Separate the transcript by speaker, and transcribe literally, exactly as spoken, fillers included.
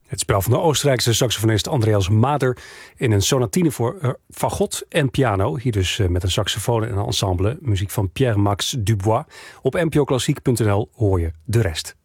Speaker 1: Het spel van de Oostenrijkse saxofonist Andreas Mader in een sonatine voor uh, fagot en piano. Hier dus uh, met een saxofoon en een ensemble. Muziek van Pierre-Max Dubois. Op n p o klassiek punt n l hoor je de rest.